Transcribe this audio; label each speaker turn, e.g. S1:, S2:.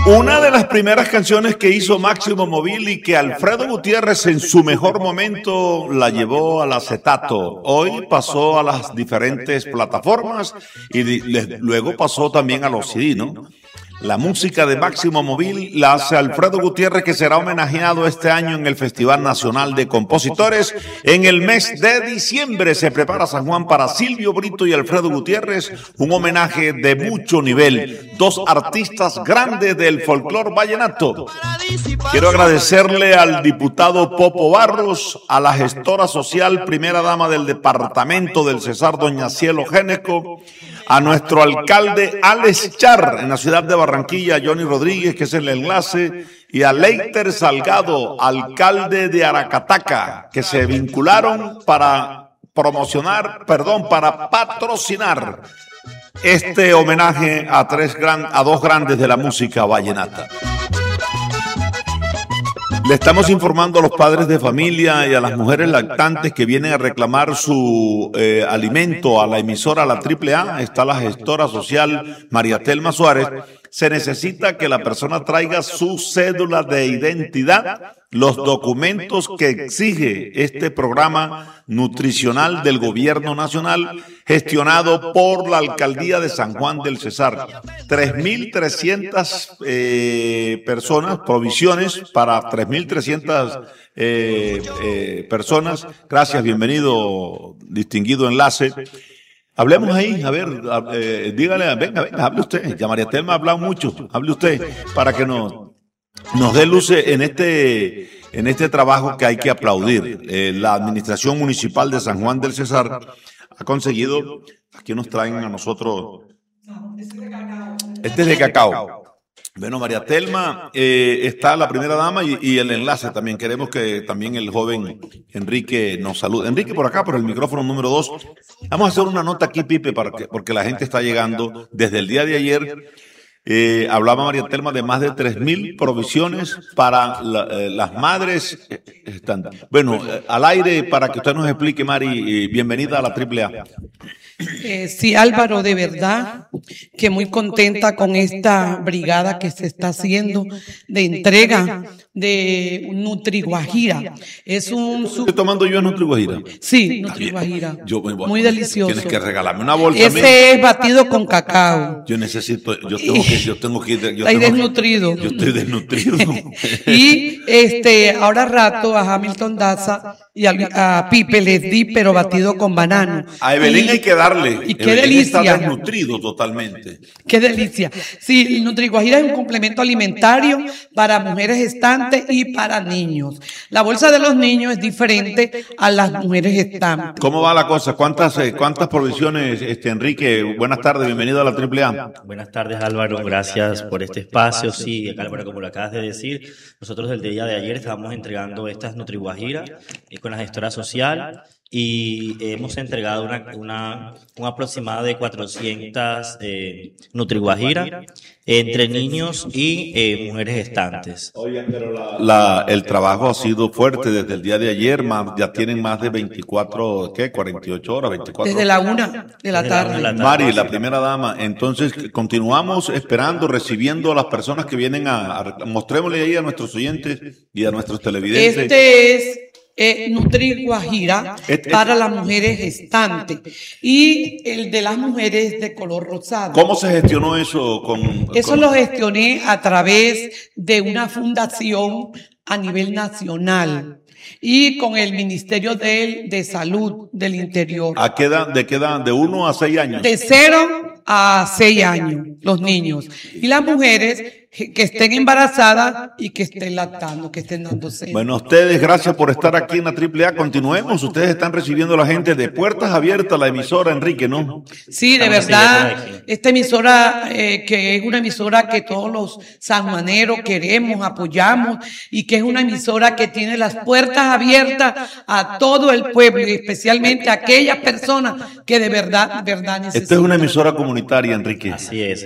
S1: Una de las primeras canciones que hizo Máximo Móvil y que Alfredo Gutiérrez en su mejor momento la llevó al acetato. Hoy pasó a las diferentes plataformas y luego pasó también a los CD, ¿no? La música de Máximo Móvil la hace Alfredo Gutiérrez, que será homenajeado este año en el Festival Nacional de Compositores. En el mes de diciembre se prepara San Juan para Silvio Brito y Alfredo Gutiérrez, un homenaje de mucho nivel. Dos artistas grandes del folclore vallenato. Quiero agradecerle al diputado Popo Barros, a la gestora social, primera dama del departamento del Cesar, doña Cielo Géneco, a nuestro alcalde Alex Char en la ciudad de Barranquilla, Johnny Rodríguez, que es el enlace, y a Leiter Salgado, alcalde de Aracataca, que se vincularon para para patrocinar este homenaje a dos grandes de la música vallenata. Le estamos informando a los padres de familia y a las mujeres lactantes que vienen a reclamar su alimento a la emisora La AAA. Está la gestora social María Telma Suárez. Se necesita que la persona traiga su cédula de identidad, los documentos que exige este programa nutricional del gobierno nacional gestionado por la alcaldía de San Juan del Cesar. 3.300 personas, provisiones para 3.300 personas. Gracias, bienvenido, distinguido enlace. Hablemos ahí, a ver, dígale, venga, hable usted. Ya María Telma ha hablado mucho, hable usted para que nos dé luces en este trabajo que hay que aplaudir. La Administración Municipal de San Juan del Cesar ha conseguido, aquí nos traen a nosotros, este es de cacao. Bueno, María Telma, está la primera dama y el enlace también. Queremos que también el joven Enrique nos salude. Enrique por acá, por el micrófono número 2. Vamos a hacer una nota aquí, Pipe, porque la gente está llegando. Desde el día de ayer hablaba María Telma de más de 3.000 provisiones para las madres. Bueno, al aire para que usted nos explique, Mari, bienvenida a la AAA.
S2: Sí, Álvaro, de verdad que muy contenta con esta brigada que se está haciendo de entrega de Nutriguajira.
S1: ¿Estoy tomando yo Nutriguajira?
S2: Sí, Nutriguajira. Muy delicioso.
S1: Tienes que regalarme una bolsa.
S2: Ese es batido con cacao.
S1: Yo tengo que ir.
S2: Estoy desnutrido.
S1: Yo estoy desnutrido.
S2: Y ahora rato a Hamilton Daza y a Pipe les di, pero batido con banano.
S1: A Evelyn hay que darle.
S2: Y qué delicia.
S1: Está desnutrido totalmente.
S2: Qué delicia. Sí, el Nutriguajira es un complemento alimentario para mujeres gestantes y para niños. La bolsa de los niños es diferente a las mujeres gestantes.
S1: ¿Cómo va la cosa? ¿Cuántas provisiones, Enrique? Buenas tardes, bienvenido a la AAA.
S3: Buenas tardes, Álvaro. Gracias por este espacio. Sí, Álvaro, como lo acabas de decir, nosotros el día de ayer estábamos entregando estas Nutriguajira con la gestora social y hemos entregado un aproximado de 400 Nutriguajira entre niños y mujeres gestantes.
S1: Oigan, pero el trabajo ha sido fuerte desde el día de ayer, ya tienen más de 48 horas, 24
S2: Desde la 1 de la tarde.
S1: Mari, la primera dama, entonces continuamos esperando, recibiendo a las personas que vienen mostrémosle ahí a nuestros oyentes y a nuestros televidentes.
S2: Este es Nutriguajira para las mujeres gestantes y el de las mujeres de color rosado.
S1: ¿Cómo se gestionó eso?
S2: Eso lo gestioné a través de una fundación a nivel nacional y con el Ministerio de Salud del Interior.
S1: ¿A qué edad? ¿De qué edad? ¿De 1 a 6 años?
S2: De 0 a 6 años, los niños. Y las mujeres que estén embarazadas y que estén lactando, que estén dando seno.
S1: Bueno, a ustedes, gracias por estar aquí en la AAA. Continuemos. Ustedes están recibiendo a la gente de puertas abiertas, la emisora, Enrique, ¿no?
S2: Sí, de verdad. Esta emisora, que es una emisora que todos los sanjuaneros queremos, apoyamos, y que es una emisora que tiene las puertas abiertas a todo el pueblo, y especialmente a aquellas personas que de verdad necesitan.
S1: Esta es una emisora comunitaria, Enrique.
S3: Así es.